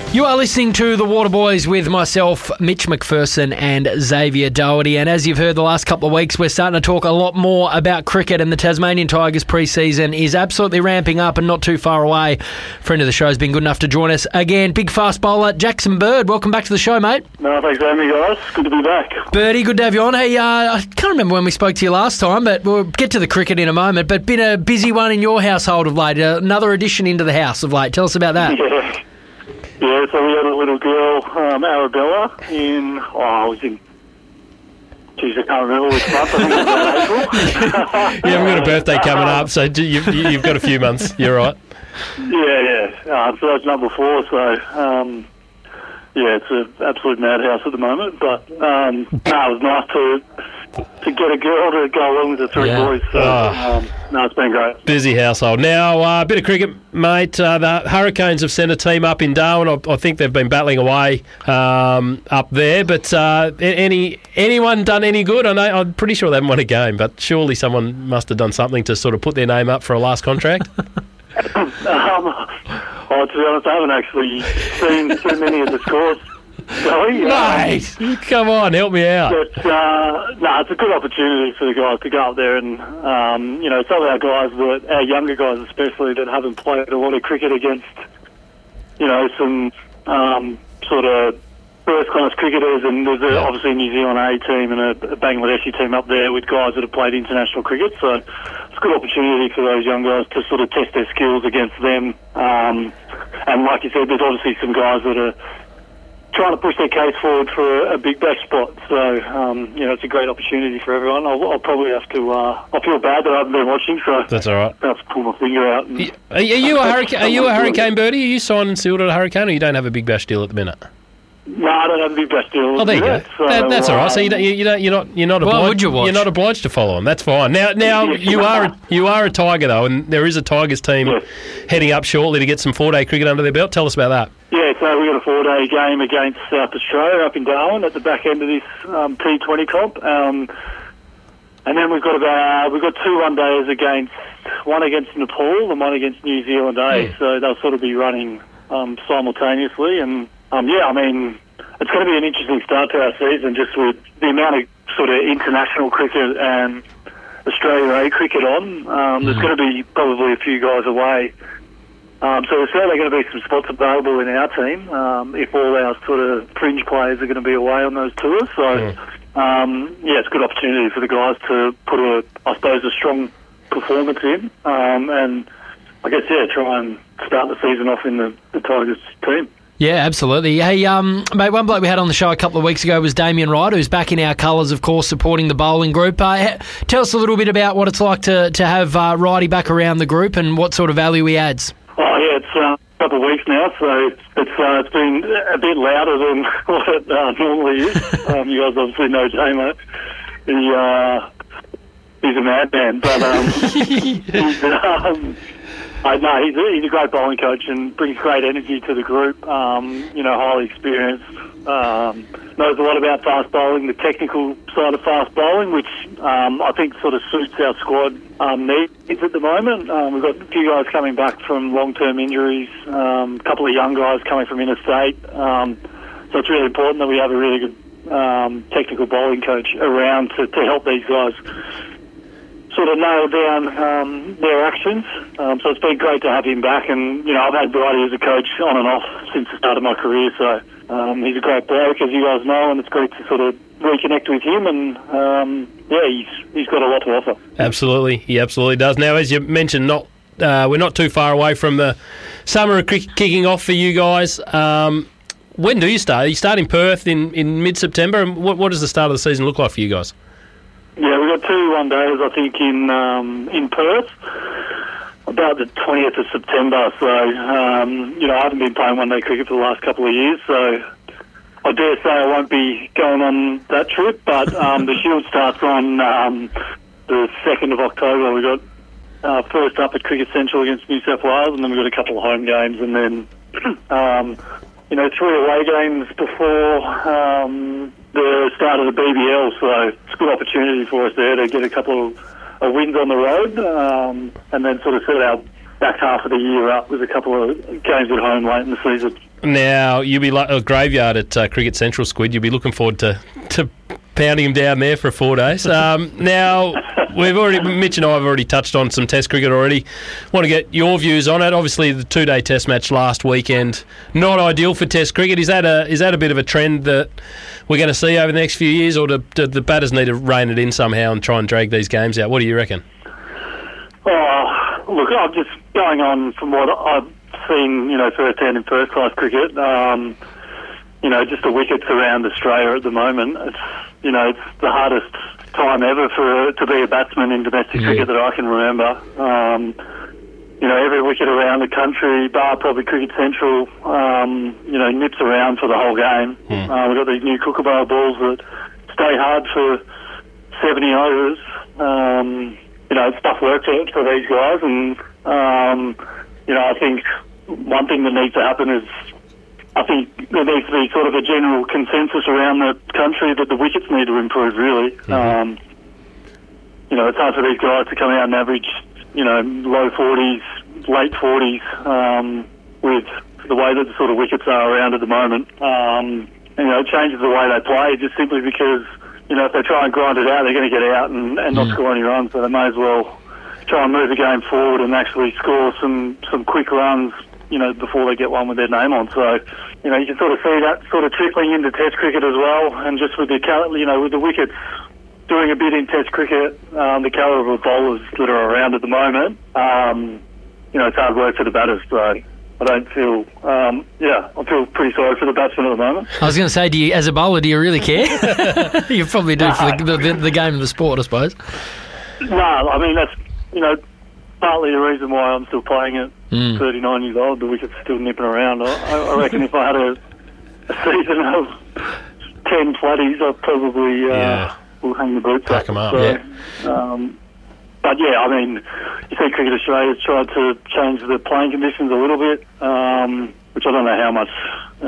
You are listening to The Waterboys with myself, Mitch McPherson and Xavier Doherty. And as you've heard the last couple of weeks, we're starting to talk a lot more about cricket, and the Tasmanian Tigers pre-season is absolutely ramping up and not too far away. Friend of the show has been good enough to join us again. Big fast bowler, Jackson Bird. Welcome back to the show, mate. No, thanks for having me, guys. Good to be back. Birdie, good to have you on. Hey, I can't remember when we spoke to you last time, but we'll get to the cricket in a moment. But been a busy one in your household of late. Another addition into the house of late. Tell us about that. Yeah, so we had a little girl, Arabella, I can't remember which month. I think it was about April. You haven't got a birthday coming up, so you've got a few months. You're right. Yeah. So that's number 4, so... it's an absolute madhouse at the moment, but it was nice to get a girl to go along with the 3 boys. So it's been great. Busy household. Now, a bit of cricket, mate. The Hurricanes have sent a team up in Darwin. I think they've been battling away up there. But anyone done any good? I'm pretty sure they haven't won a game, but surely someone must have done something to sort of put their name up for a last contract. To be honest, I haven't actually seen too many of the scores. Mate, come on, help me out. But, it's a good opportunity for the guys to go up there and, some of our guys, our younger guys especially, that haven't played a lot of cricket against, some sort of first-class cricketers, and there's obviously a New Zealand A team and a Bangladeshi team up there with guys that have played international cricket, so it's a good opportunity for those young guys to sort of test their skills against them. And like you said, there's obviously some guys that are trying to push their case forward for a big bash spot, so it's a great opportunity for everyone. I'll probably have to. I feel bad that I haven't been watching, so that's all right. I'll have to pull my finger out. Are you a Hurricane? Are you a Hurricane, Birdie? Are you signed and sealed at a Hurricane, or you don't have a big bash deal at the minute? No, I don't have a big bash deal. Oh, there you go. So, that's all right. So you're not obliged. Would you watch? You're not obliged to follow them. That's fine. Now you are a Tiger though, and there is a Tigers team heading up shortly to get some 4-day cricket under their belt. Tell us about that. Yeah, so we've got a 4-day game against South Australia up in Darwin at the back end of this T20 comp, and then we've got 2 1-days one against Nepal and one against New Zealand A. So they'll sort of be running simultaneously, and it's going to be an interesting start to our season, just with the amount of sort of international cricket and Australia A cricket on. There's going to be probably a few guys away. So there's certainly going to be some spots available in our team if all our sort of fringe players are going to be away on those tours. So, it's a good opportunity for the guys to put a strong performance in and I guess, try and start the season off in the Tigers team. Yeah, absolutely. Hey, mate, one bloke we had on the show a couple of weeks ago was Damien Wright, who's back in our colours, of course, supporting the bowling group. Tell us a little bit about what it's like to have Wrighty back around the group and what sort of value he adds. Oh, yeah, it's a couple of weeks now, so it's been a bit louder than what it normally is. You guys obviously know Damo. He's a madman, but he's a great bowling coach and brings great energy to the group. Highly experienced. Knows a lot about fast bowling, the technical side of fast bowling, which I think sort of suits our squad needs at the moment. We've got a few guys coming back from long-term injuries, a couple of young guys coming from interstate. So it's really important that we have a really good technical bowling coach around to help these guys sort of nail down their actions. So it's been great to have him back, and I've had Brighty as a coach on and off since the start of my career, so he's a great bloke, as you guys know, and it's great to sort of reconnect with him, and he's got a lot to offer. Absolutely, he absolutely does. Now, as you mentioned, we're not too far away from the summer of cricket kicking off for you guys. When do you start? You start in Perth in mid-September, and what does the start of the season look like for you guys? Yeah, we've got 2 1-days, I think, in Perth, about the 20th of September. So, I haven't been playing one-day cricket for the last couple of years, so I dare say I won't be going on that trip. But the Shield starts on the 2nd of October. We've got first up at Cricket Central against New South Wales, and then we've got a couple of home games, and then 3 away games before the start of the BBL, so it's a good opportunity for us there to get a couple of wins on the road, and then sort of set our back half of the year up with a couple of games at home late in the season. Now, you'll be like a graveyard at Cricket Central, Squid. You'll be looking forward to pounding him down there for 4 days. Now, Mitch and I have already touched on some Test cricket already. Want to get your views on it. Obviously, the 2-day Test match last weekend, not ideal for Test cricket. Is that a bit of a trend that we're going to see over the next few years, or do the batters need to rein it in somehow and try and drag these games out? What do you reckon? Oh, look, I'm just going on from what I've seen, firsthand in first-class cricket. Just the wickets around Australia at the moment. It's the hardest time ever to be a batsman in domestic cricket that I can remember. Every wicket around the country, bar probably Cricket Central, nips around for the whole game. We've got these new Kookaburra balls that stay hard for 70 overs. It's tough work for these guys, and I think one thing that needs to happen is, I think there needs to be sort of a general consensus around the country that the wickets need to improve, really. It's hard for these guys to come out and average, low 40s, late 40s, with the way that the sort of wickets are around at the moment. It changes the way they play, just simply because, if they try and grind it out, they're going to get out and not score any runs, so they may as well try and move the game forward and actually score some quick runs, before they get one with their name on. So, you can sort of see that sort of trickling into Test cricket as well, and just with with the wickets doing a bit in Test cricket, the calibre of bowlers that are around at the moment, it's hard work for the batters. So I don't feel, I feel pretty sorry for the batsmen at the moment. I was going to say, as a bowler, do you really care? You probably do for the game of the sport, I suppose. No, I mean, that's, partly the reason why I'm still playing at 39 years old. The wicket's still nipping around. I reckon if I had a season of 10 flatties, I'd probably will hang the boots Pack them up. So, but yeah, I mean, you see Cricket Australia's tried to change the playing conditions a little bit, which I don't know how much,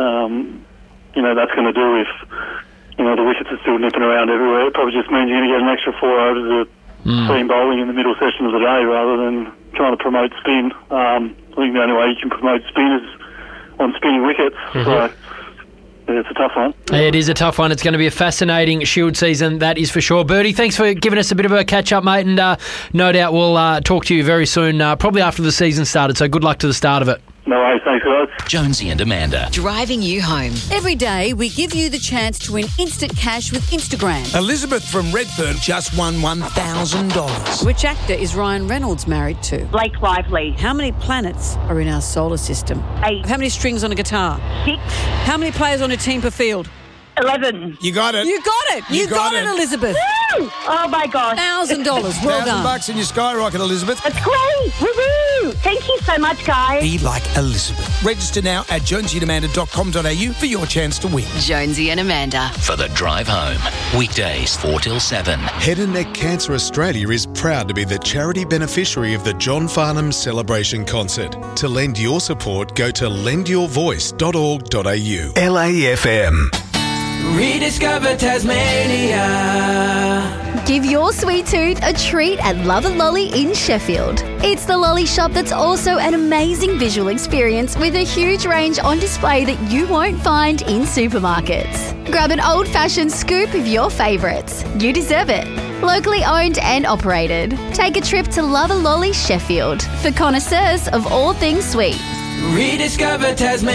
that's going to do if, the wickets are still nipping around everywhere. It probably just means you're going to get an extra 4 overs of seam bowling in the middle session of the day rather than trying to promote spin. I think the only way you can promote spin is on spinning wickets. So it's a tough one. It is a tough one. It's going to be a fascinating Shield season, that is for sure. Bertie, thanks for giving us a bit of a catch-up, mate, and no doubt we'll talk to you very soon, probably after the season started, so good luck to the start of it. No worries, thanks guys. Jonesy and Amanda. Driving you home. Every day we give you the chance to win instant cash with Instagram. Elizabeth from Redfern just won $1,000. Which actor is Ryan Reynolds married to? Blake Lively. How many planets are in our solar system? 8. How many strings on a guitar? 6. How many players on a team per field? 11. You got it. You got it. You got it, Elizabeth. Woo! Oh my gosh. $1,000. Well done. $1,000 in your skyrocket, Elizabeth. That's great. Woohoo! Thank you so much, guys. Be like Elizabeth. Register now at jonesyandamanda.com.au for your chance to win. Jonesy and Amanda. For the drive home. Weekdays 4 till 7. Head and Neck Cancer Australia is proud to be the charity beneficiary of the John Farnham Celebration Concert. To lend your support, go to lendyourvoice.org.au. LAFM. Rediscover Tasmania. Give your sweet tooth a treat at Love and Lolly in Sheffield. It's the lolly shop that's also an amazing visual experience with a huge range on display that you won't find in supermarkets. Grab an old-fashioned scoop of your favourites. You deserve it. Locally owned and operated. Take a trip to Love and Lolly Sheffield for connoisseurs of all things sweet. Rediscover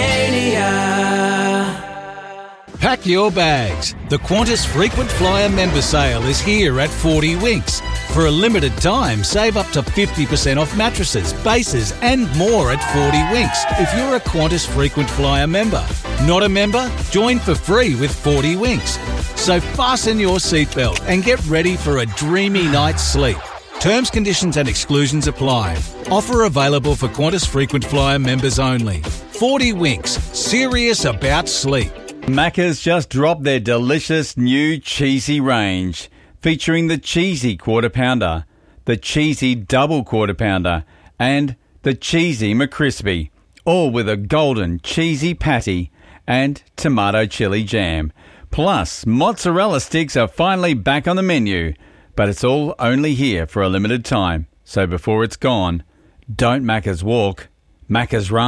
Tasmania. Pack your bags. The Qantas Frequent Flyer Member Sale is here at 40 Winks. For a limited time, save up to 50% off mattresses, bases and more at 40 Winks if you're a Qantas Frequent Flyer member. Not a member? Join for free with 40 Winks. So fasten your seatbelt and get ready for a dreamy night's sleep. Terms, conditions and exclusions apply. Offer available for Qantas Frequent Flyer members only. 40 Winks. Serious about sleep. Macca's just dropped their delicious new cheesy range, featuring the cheesy quarter pounder, the cheesy double quarter pounder, and the cheesy McCrispy, all with a golden cheesy patty and tomato chili jam. Plus, mozzarella sticks are finally back on the menu, but it's all only here for a limited time. So before it's gone, don't Macca's walk, Macca's run.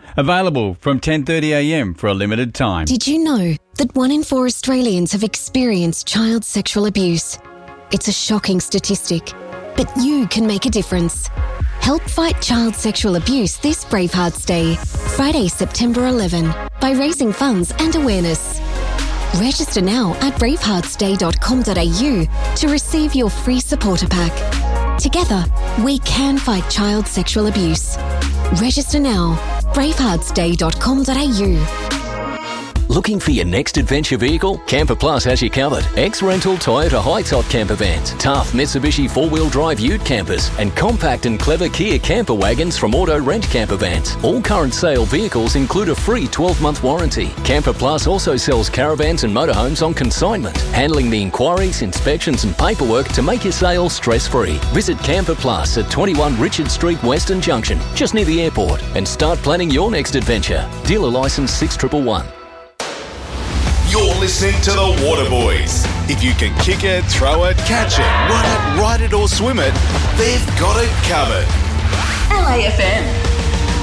Available from 10:30am for a limited time. Did you know that 1 in 4 Australians have experienced child sexual abuse? It's a shocking statistic, but you can make a difference. Help fight child sexual abuse this Bravehearts Day, Friday, September 11, by raising funds and awareness. Register now at braveheartsday.com.au to receive your free supporter pack. Together, we can fight child sexual abuse. Register now, braveheartsday.com.au. Looking for your next adventure vehicle? Camper Plus has you covered. Ex-rental Toyota high-top camper vans, tough Mitsubishi 4-wheel drive ute campers, and compact and clever Kia camper wagons from Auto Rent Camper Vans. All current sale vehicles include a free 12-month warranty. Camper Plus also sells caravans and motorhomes on consignment, handling the inquiries, inspections and paperwork to make your sale stress-free. Visit Camper Plus at 21 Richard Street, Western Junction, just near the airport, and start planning your next adventure. Dealer licence 6111. You're listening to the Waterboys. If you can kick it, throw it, catch it, run it, ride it or swim it, they've got it covered. LAFM.